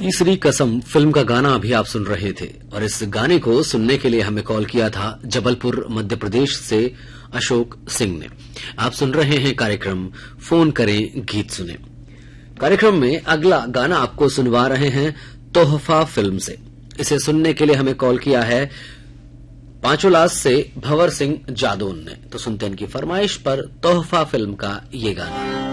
तीसरी कसम फिल्म का गाना अभी आप सुन रहे थे और इस गाने को सुनने के लिए हमें कॉल किया था जबलपुर मध्य प्रदेश से अशोक सिंह ने। आप सुन रहे हैं कार्यक्रम फोन करें गीत सुने। कार्यक्रम में अगला गाना आपको सुनवा रहे हैं तोहफा फिल्म से। इसे सुनने के लिए हमें कॉल किया है पांचोलास से भंवर सिंह जादौन ने। तो सुनते हैं इनकी फरमाइश पर तोहफा फिल्म का ये गाना।